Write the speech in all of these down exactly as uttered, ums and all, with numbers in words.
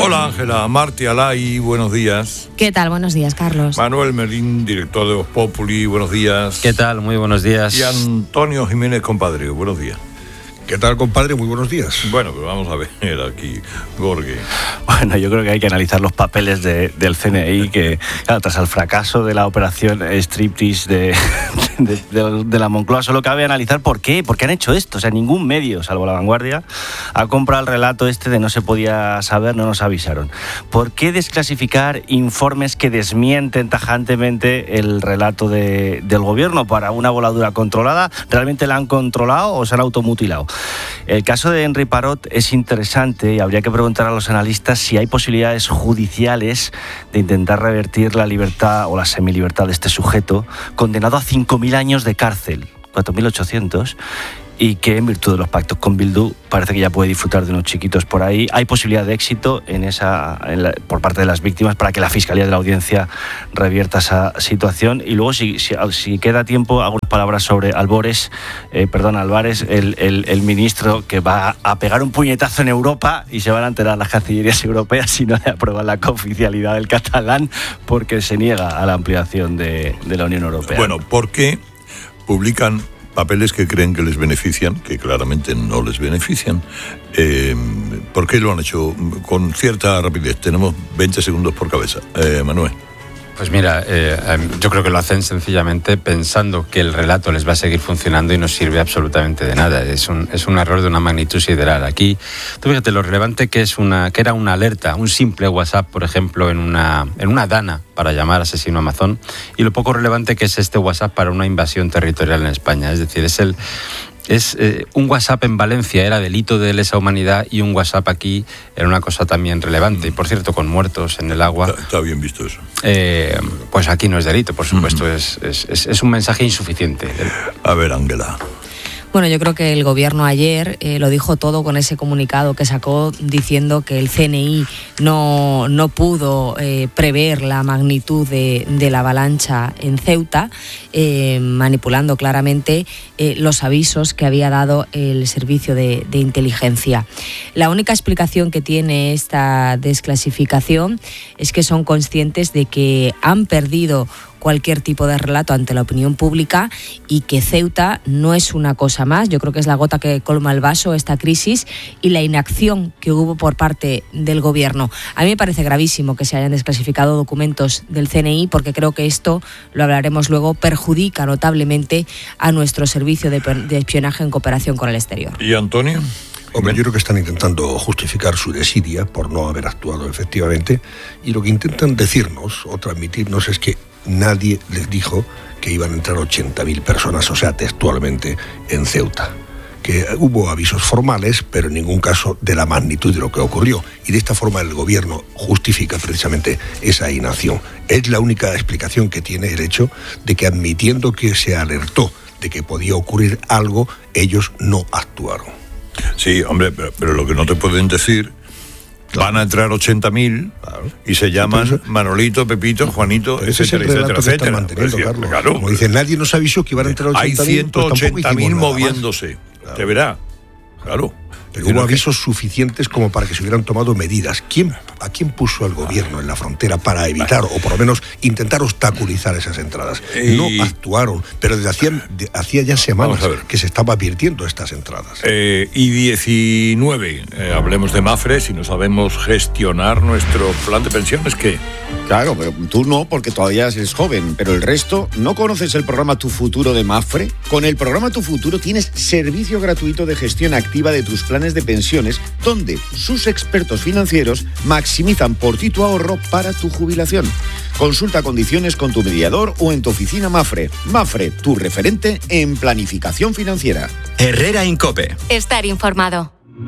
Hola Ángela, Marti Alay, buenos días. ¿Qué tal? Buenos días, Carlos. Manuel Merín, director de Voz Populi, buenos días. ¿Qué tal? Muy buenos días. Y Antonio Jiménez, compadre, buenos días. ¿Qué tal, compadre? Muy buenos días. Bueno, pero vamos a ver aquí, Gorge. Bueno, yo creo que hay que analizar los papeles de, del C N I, que, claro, tras el fracaso de la operación Striptease de, de, de, de la Moncloa, solo cabe analizar por qué, por qué han hecho esto. O sea, ningún medio, salvo La Vanguardia, ha comprado el relato este de no se podía saber, no nos avisaron. ¿Por qué desclasificar informes que desmienten tajantemente el relato de, del gobierno para una voladura controlada? ¿Realmente la han controlado o se han automutilado? El caso de Henry Parot es interesante y habría que preguntar a los analistas si hay posibilidades judiciales de intentar revertir la libertad o la semilibertad de este sujeto, condenado a cinco mil años de cárcel, cuatro mil ochocientos, y que en virtud de los pactos con Bildu parece que ya puede disfrutar de unos chiquitos por ahí. Hay posibilidad de éxito en esa, en la, por parte de las víctimas para que la Fiscalía de la Audiencia revierta esa situación. Y luego, si, si, si queda tiempo, algunas palabras sobre Albores, eh, perdón, Álvarez, el, el, el ministro que va a pegar un puñetazo en Europa y se van a enterar las cancillerías europeas si no le aprueban la cooficialidad del catalán porque se niega a la ampliación de, de la Unión Europea. Bueno, ¿por qué publican papeles que creen que les benefician, que claramente no les benefician? Eh, ¿Por qué lo han hecho con cierta rapidez? Tenemos veinte segundos por cabeza. Eh, Manuel. Pues mira, eh, yo creo que lo hacen sencillamente pensando que el relato les va a seguir funcionando y no sirve absolutamente de nada. Es un, es un error de una magnitud sideral. Aquí, tú fíjate lo relevante que es una, que era una alerta, un simple WhatsApp, por ejemplo, en una, en una Dana para llamar asesino a Amazon, y lo poco relevante que es este WhatsApp para una invasión territorial en España. Es decir, es el Es eh, un WhatsApp en Valencia era delito de lesa humanidad y un WhatsApp aquí era una cosa también relevante. Y por cierto, con muertos en el agua. Está, está bien visto eso. Eh, pues aquí no es delito, por supuesto. Uh-huh. es, es, es, es un mensaje insuficiente. A ver, Ángela. Bueno, yo creo que el gobierno ayer eh, lo dijo todo con ese comunicado que sacó diciendo que el C N I no, no pudo eh, prever la magnitud de, de la avalancha en Ceuta, eh, manipulando claramente eh, los avisos que había dado el servicio de, de inteligencia. La única explicación que tiene esta desclasificación es que son conscientes de que han perdido cualquier tipo de relato ante la opinión pública y que Ceuta no es una cosa más. Yo creo que es la gota que colma el vaso, esta crisis, y la inacción que hubo por parte del gobierno. A mí me parece gravísimo que se hayan desclasificado documentos del C N I, porque creo que esto, lo hablaremos luego, perjudica notablemente a nuestro servicio de, de espionaje en cooperación con el exterior. ¿Y Antonio? Hombre, yo creo que están intentando justificar su desidia por no haber actuado efectivamente, y lo que intentan decirnos o transmitirnos es que nadie les dijo que iban a entrar ochenta mil personas, o sea, textualmente, en Ceuta. Que hubo avisos formales, pero en ningún caso de la magnitud de lo que ocurrió. Y de esta forma el gobierno justifica precisamente esa inacción. Es la única explicación que tiene el hecho de que, admitiendo que se alertó de que podía ocurrir algo, ellos no actuaron. Sí, hombre, pero, pero lo que no te pueden decir... Van a entrar ochenta mil, claro, y se llaman Entonces, Manolito, Pepito, Juanito, etcétera, etcétera, etcétera. Claro, claro. Como dicen, nadie nos avisó que iban a entrar ochenta mil. Hay ciento ochenta mil moviéndose, claro. Te verá, claro. Pero hubo avisos suficientes como para que se hubieran tomado medidas. ¿Quién, ¿A quién puso el gobierno en la frontera para evitar, o por lo menos intentar obstaculizar esas entradas? Y... No actuaron, pero desde hacía, de, hacía ya semanas que se estaba advirtiendo estas entradas. Eh, y diecinueve, eh, hablemos de Mafre, si no sabemos gestionar nuestro plan de pensiones, ¿qué? Claro, pero tú no, porque todavía eres joven, pero el resto, ¿no conoces el programa Tu Futuro de Mafre? Con el programa Tu Futuro tienes servicio gratuito de gestión activa de tus planes de pensiones, donde sus expertos financieros maximizan por ti tu ahorro para tu jubilación. Consulta condiciones con tu mediador o en tu oficina Mafre. Mafre, tu referente en planificación financiera. Herrera Incope. Estar informado.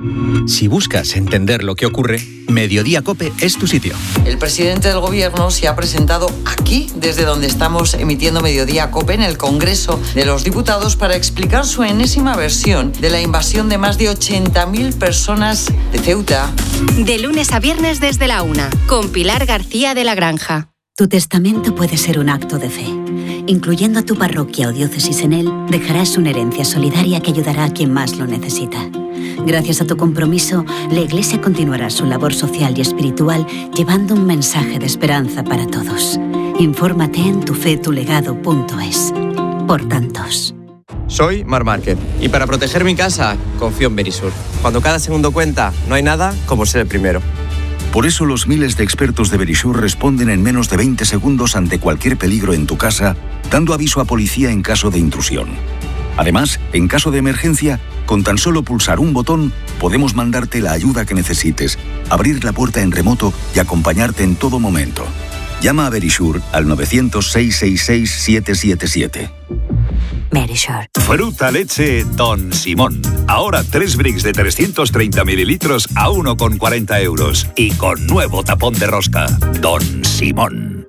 Si buscas entender lo que ocurre, Mediodía Cope es tu sitio. El presidente del gobierno se ha presentado aquí, desde donde estamos emitiendo Mediodía Cope, en el Congreso de los Diputados, para explicar su enésima versión de la invasión de más de ochenta mil personas de Ceuta. De lunes a viernes desde la una, con Pilar García de la Granja. Tu testamento puede ser un acto de fe. Incluyendo a tu parroquia o diócesis en él, dejarás una herencia solidaria que ayudará a quien más lo necesita. Gracias a tu compromiso, la Iglesia continuará su labor social y espiritual llevando un mensaje de esperanza para todos. Infórmate en tufetulegado punto es. Por tantos. Soy Mar Márquez y para proteger mi casa confío en Verisur. Cuando cada segundo cuenta, no hay nada como ser el primero. Por eso los miles de expertos de Verisur responden en menos de veinte segundos ante cualquier peligro en tu casa, dando aviso a policía en caso de intrusión. Además, en caso de emergencia, con tan solo pulsar un botón, podemos mandarte la ayuda que necesites, abrir la puerta en remoto y acompañarte en todo momento. Llama a Verisur al nueve cero cero, seis seis seis, siete siete siete. Verisur. Fruta leche Don Simón. Ahora tres bricks de trescientos treinta mililitros a uno con cuarenta euros. Y con nuevo tapón de rosca. Don Simón.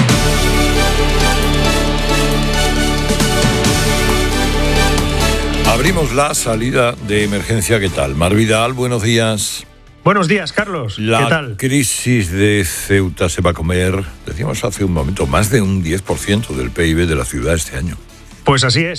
Abrimos la salida de emergencia. ¿Qué tal? Mar Vidal, buenos días. Buenos días, Carlos. La ¿Qué tal? crisis de Ceuta se va a comer, decíamos hace un momento, más de un diez por ciento del P I B de la ciudad este año. Pues así es.